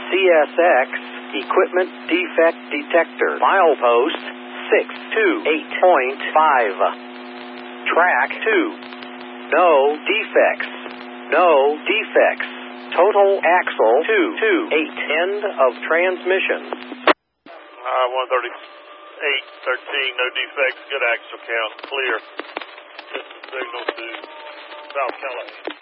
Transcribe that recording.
CSX Equipment Defect Detector. Milepost 628.5. Track 2. No defects. No defects. Total axle 228. End of transmission. 138.13, no defects, good axle count, clear. This is signal to South Carolina.